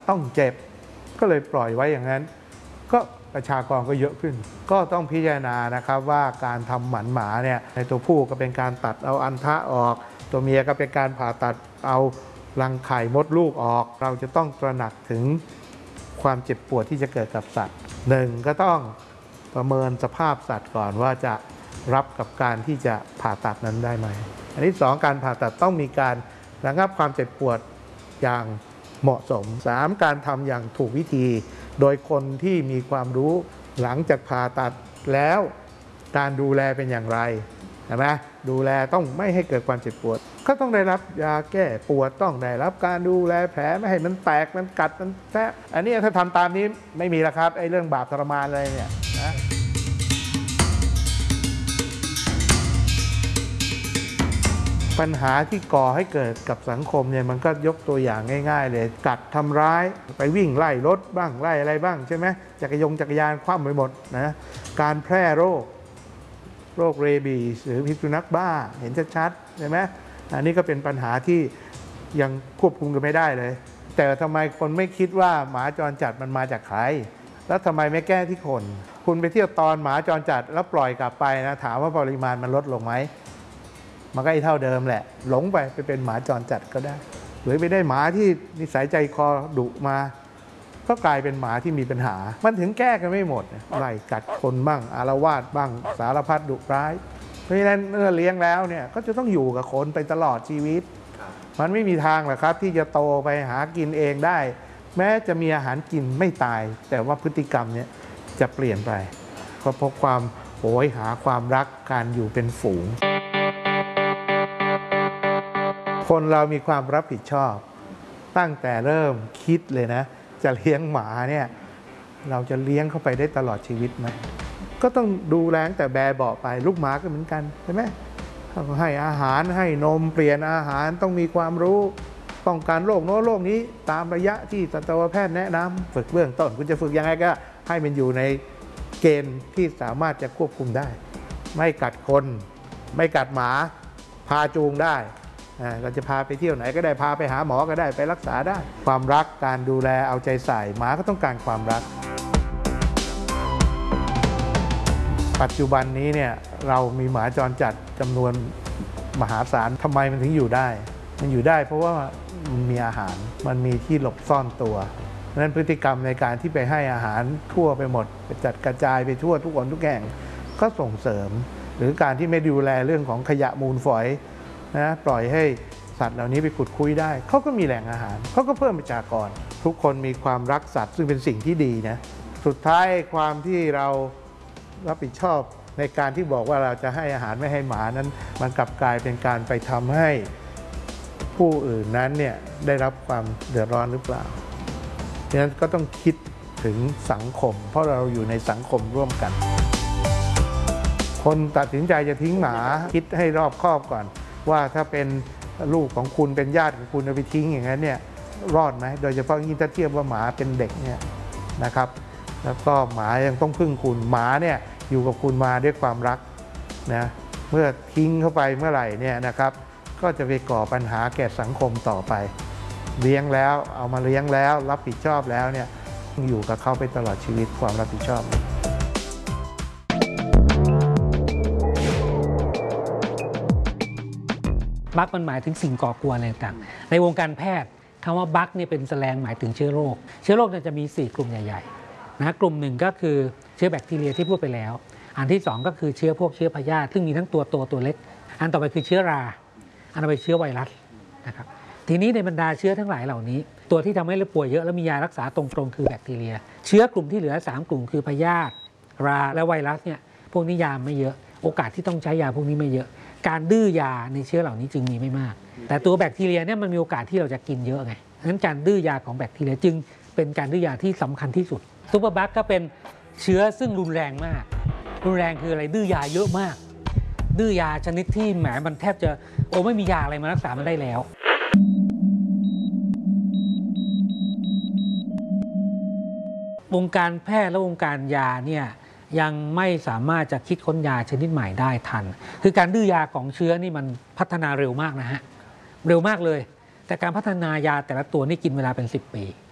ต้องเจ็บก็เลยปล่อยไว้อย่างนั้นก็ประชากรก็เยอะขึ้นก็ต้องพิจารณานะครับว่าการทำหมันหมาเนี่ยในตัวผู้ก็เป็นการตัดเอาอันทะออกตัวเมียก็เป็นการผ่าตัดเอารังไข่มดลูกออกเราจะต้องตระหนักถึงความเจ็บปวดที่จะเกิดกับสัตว์หนึ่งก็ต้องประเมินสภาพสัตว์ก่อนว่าจะรับกับการที่จะผ่าตัดนั้นได้ไหมอันที่สองการผ่าตัดต้องมีการระงับความเจ็บปวดอย่างเหมาะสม3การทำอย่างถูกวิธีโดยคนที่มีความรู้หลังจากผ่าตัดแล้วการดูแลเป็นอย่างไรใช่ไหมดูแลต้องไม่ให้เกิดความเจ็บปวดก็ต้องได้รับยาแก้ปวดต้องได้รับการดูแลแผลไม่ให้มันแตกมันกัดมันแทะอันนี้ถ้าทำตามนี้ไม่มีแล้วครับไอ้เรื่องบาปทรมานอะไรเนี่ยนะปัญหาที่ก่อให้เกิดกับสังคมเนี่ยมันก็ยกตัวอย่างง่ายๆเลยกัดทำร้ายไปวิ่งไล่รถบ้างไล่อะไรบ้างใช่ไหมจักรยานคว่ำไปหมดนะการแพร่โรคเรบีสหรือพิษสุนัขบ้าเห็นชัดๆใช่ไหมอันนี้ก็เป็นปัญหาที่ยังควบคุมกันไม่ได้เลยแต่ทำไมคนไม่คิดว่าหมาจรจัดมันมาจากใครแล้วทำไมไม่แก้ที่คนคุณไปเที่ยวตอนหมาจรจัดแล้วปล่อยกลับไปนะถามว่าปริมาณมันลดลงไหมมันก็เท่าเดิมแหละหลงไปเป็นหมาจรจัดก็ได้หรือไปได้หมาที่นิสัยใจคอดุมาก็กลายเป็นหมาที่มีปัญหามันถึงแก้กันไม่หมดไล่กัดคนบ้างอาละวาดบ้างสารพัดดุร้ายเพราะฉะนั้นเมื่อเลี้ยงแล้วเนี่ยก็จะต้องอยู่กับคนไปตลอดชีวิตมันไม่มีทางหรอกครับที่จะโตไปหากินเองได้แม้จะมีอาหารกินไม่ตายแต่ว่าพฤติกรรมเนี่ยจะเปลี่ยนไปก็เพราะความโหยหาความรักการอยู่เป็นฝูงคนเรามีความรับผิดชอบตั้งแต่เริ่มคิดเลยนะจะเลี้ยงหมาเนี่ยเราจะเลี้ยงเข้าไปได้ตลอดชีวิตไหมก็ต้องดูแลแต่แบเบาะไปลูกหมาก็เหมือนกันใช่ไหมให้อาหารให้นมเปลี่ยนอาหารต้องมีความรู้ป้องกันโรคโน้นโรคนี้ตามระยะที่สัตวแพทย์แนะนำฝึกเบื้องต้นคุณจะฝึกยังไงก็ให้มันอยู่ในเกณฑ์ที่สามารถจะควบคุมได้ไม่กัดคนไม่กัดหมาพาจูงได้เราจะพาไปเที่ยวไหนก็ได้พาไปหาหมอก็ได้ไปรักษาได้ความรักการดูแลเอาใจใส่หมาก็ต้องการความรักปัจจุบันนี้เนี่ยเรามีหมาจรจัดจำนวนมหาศาลทำไมมันถึงอยู่ได้มันอยู่ได้เพราะว่ามันมีอาหารมันมีที่หลบซ่อนตัวดังนั้นพฤติกรรมในการที่ไปให้อาหารทั่วไปหมดไปจัดกระจายไปทั่วทุกคนทุกแห่งก็ส่งเสริมหรือการที่ไม่ดูแลเรื่องของขยะมูลฝอยนะปล่อยให้สัตว์เหล่านี้ไปขุดคุยได้เขาก็มีแหล่งอาหารเขาก็เพิ่มประชากรทุกคนมีความรักสัตว์ซึ่งเป็นสิ่งที่ดีนะสุดท้ายความที่เรารับผิดชอบในการที่บอกว่าเราจะให้อาหารไม่ให้หมานั้นมันกลับกลายเป็นการไปทำให้ผู้อื่นนั้นเนี่ยได้รับความเดือดร้อนหรือเปล่าดังนั้นก็ต้องคิดถึงสังคมเพราะเราอยู่ในสังคมร่วมกันคนตัดสินใจจะทิ้งหมาคิดให้รอบคอบก่อนว่าถ้าเป็นลูกของคุณเป็นญาติของคุณเอาไปทิ้งอย่างนั้นเนี่ยรอดไหมโดยเฉพาะยิ่งถ้าเทียบว่าหมาเป็นเด็กเนี่ยนะครับแล้วก็หมายังต้องพึ่งคุณหมาเนี่ยอยู่กับคุณมาด้วยความรักนะเมื่อทิ้งเข้าไปเมื่อไหร่เนี่ยนะครับก็จะไปก่อปัญหาแก่สังคมต่อไปเลี้ยงแล้วเอามาเลี้ยงแล้วรับผิดชอบแล้วเนี่ยอยู่กับเขาไปตลอดชีวิตความรับผิดชอบบั๊กมันหมายถึงสิ่งก่อกวนอะไรต่างในวงการแพทย์คำว่าบั๊กเนี่ยเป็นแสลงหมายถึงเชื้อโรคเนี่ยจะมี4กลุ่มใหญ่ๆนะกลุ่มหนึ่งก็คือเชื้อแบคทีเรียที่พูดไปแล้วอันที่2ก็คือเชื้อพวกเชื้อพยาธิซึ่งมีทั้งตัวโตตัวเล็กอันต่อไปคือเชื้อราอันต่อไปเชื้อไวรัสนะครับทีนี้ในบรรดาเชื้อทั้งหลายเหล่านี้ตัวที่ทำให้เราป่วยเยอะแล้วมียารักษาตรงๆคือแบคทีเรียเชื้อกลุ่มที่เหลือ3กลุ่มคือพยาธิราและไวรัสเนี่ยพวกนี้ยาไม่เยอะโอกาสที่ต้องใช้ยาพวกนี้ไม่เยอะการดื้อยาในเชื้อเหล่านี้จึงมีไม่มากแต่ตัวแบคทีเรียเนี่ยมันมีโอกาสที่เราจะกินเยอะไงดังนั้นการดื้อยาของแบคทีเรียจึงเป็นการดื้อยาที่สำคัญที่สุดซูเปอร์บัคก็เป็นเชื้อซึ่งรุนแรงมากรุนแรงคืออะไรดื้อยาเยอะมากดื้อยาชนิดที่แหมมันแทบจะไม่มียาอะไรมารักษามันได้แล้ววงการแพทย์และวงการยาเนี่ยยังไม่สามารถจะคิดค้นยาชนิดใหม่ได้ทันคือการดื้อยาของเชื้อนี่มันพัฒนาเร็วมากนะฮะเร็วมากเลยแต่การพัฒนายาแต่ละตัวนี่กินเวลาเป็น10 ปี